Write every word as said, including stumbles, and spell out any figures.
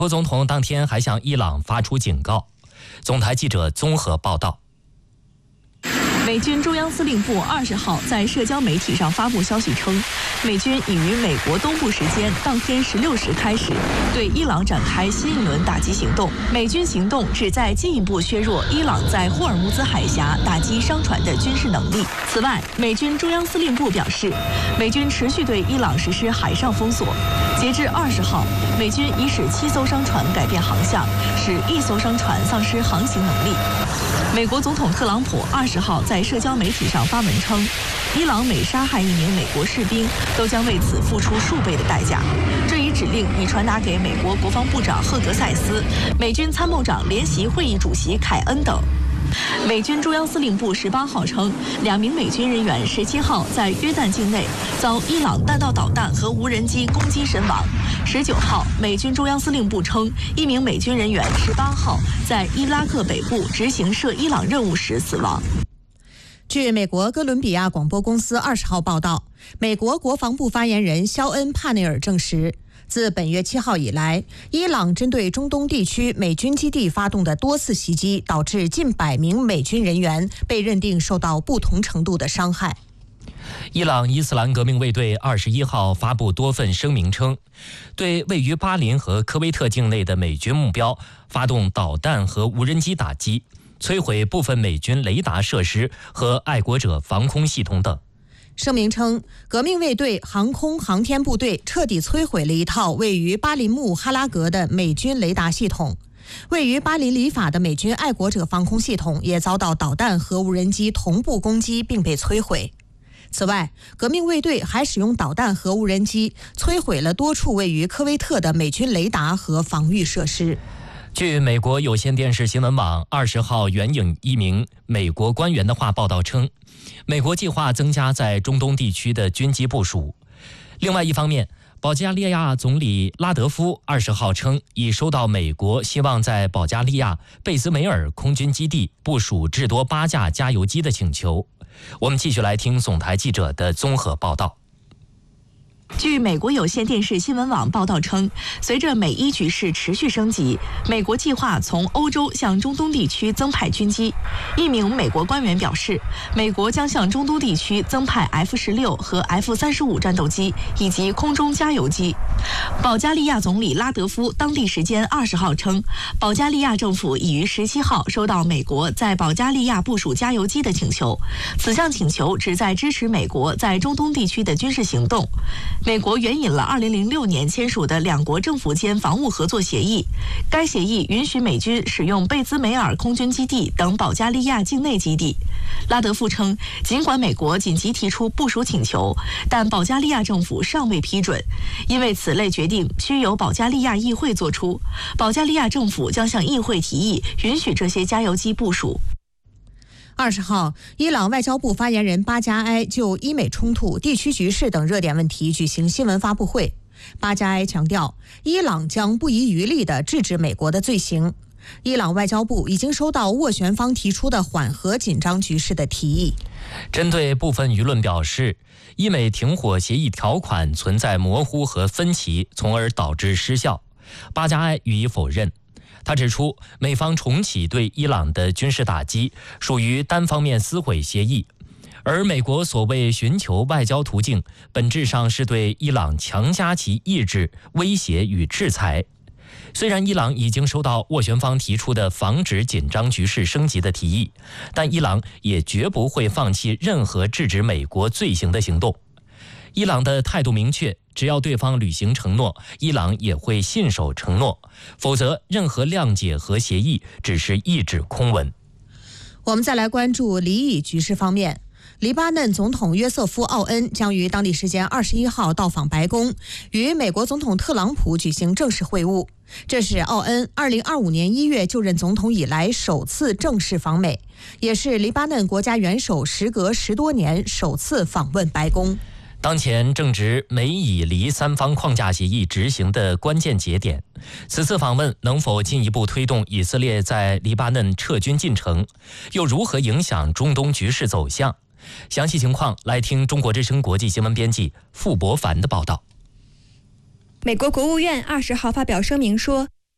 国总统当天还向伊朗发出警告。总台记者综合报道。 美军中央司令部二十号在社交媒体上发布消息称，美军已于美国东部时间当天十六时开始对伊朗展开新一轮打击行动。美军行动旨在进一步削弱伊朗在霍尔木兹海峡打击商船的军事能力。此外，美军中央司令部表示，美军持续对伊朗实施海上封锁。截至二十号，美军已使七艘商船改变航向，使一艘商船丧失航行能力。美国总统特朗普二十号在社交媒体上发文称，伊朗每杀害一名美国士兵，都将为此付出数倍的代价。这一指令已传达给美国国防部长赫格塞斯、美军参谋长联席会议主席凯恩等。美军中央司令部十八号称，两名美军人员十七号在约旦境内遭伊朗弹道导弹和无人机攻击身亡。十九号，美军中央司令部称，一名美军人员十八号在伊拉克北部执行涉伊朗任务时死亡。 据美国哥伦比亚广播公司二十号报道，美国国防部发言人肖恩·帕内尔证实，自本月七号以来，伊朗针对中东地区美军基地发动的多次袭击，导致近百名美军人员被认定受到不同程度的伤害。 伊朗伊斯兰革命卫队二十一号发布多份声明称，对位于巴林和科威特境内的美军目标发动导弹和无人机打击，摧毁部分美军雷达设施和爱国者防空系统等。 声明称，革命卫队航空航天部队彻底摧毁了一套位于巴林木哈拉格的美军雷达系统，位于巴林里法的美军爱国者防空系统也遭到导弹和无人机同步攻击并被摧毁。此外，革命卫队还使用导弹和无人机摧毁了多处位于科威特的美军雷达和防御设施。 据美国有线电视新闻网二十号援引一名美国官员的话报道称，美国计划增加在中东地区的军机部署。另外一方面，保加利亚总理拉德夫二十号称，已收到美国希望在保加利亚贝兹梅尔空军基地部署至多八架加油机的请求。我们继续来听总台记者的综合报道。 据美国有线电视新闻网报道称，随着美伊局势持续升级，美国计划从欧洲向中东地区增派军机。一名美国官员表示，美国将向中东地区增派 F 十六 和 F 三十五 战斗机以及空中加油机。保加利亚总理拉德夫当地时间二十号称，保加利亚政府已于十七号收到美国在保加利亚部署加油机的请求，此项请求旨在支持美国在中东地区的军事行动。美国援引了二零零六年签署的两国政府间防务合作协议，该协议允许美军使用贝兹梅尔空军基地等保加利亚境内基地。拉德夫称，尽管美国紧急提出部署请求，但保加利亚政府尚未批准，因为此类决定需由保加利亚议会作出。保加利亚政府将向议会提议允许这些加油机部署。 二十号，伊朗外交部发言人巴加埃就伊美冲突、地区局势等热点问题举行新闻发布会。巴加埃强调，伊朗将不遗余力地制止美国的罪行。伊朗外交部已经收到斡旋方提出的缓和紧张局势的提议。 针对部分舆论表示，伊美停火协议条款存在模糊和分歧，从而导致失效，巴加埃予以否认。他指出，美方重启对伊朗的军事打击属于单方面撕毁协议，而美国所谓寻求外交途径，本质上是对伊朗强加其意志、威胁与制裁。虽然伊朗已经收到斡旋方提出的防止紧张局势升级的提议，但伊朗也绝不会放弃任何制止美国罪行的行动。伊朗的态度明确，只要对方履行承诺，伊朗也会信守承诺，否则任何谅解和协议只是一纸空文。 我们再来关注黎以局势方面。黎巴嫩总统约瑟夫·奥恩将于当地时间二十一号到访白宫，与美国总统特朗普举行正式会晤。这是奥恩二零二五年一月就任总统以来首次正式访美，也是黎巴嫩国家元首时隔十多年首次访问白宫。 当前正值美以黎三方框架协议执行的关键节点，此次访问能否进一步推动以色列在黎巴嫩撤军进程，又如何影响中东局势走向？详细情况来听中国之声国际新闻编辑傅博凡的报道。 美国国务院二十号发表声明说，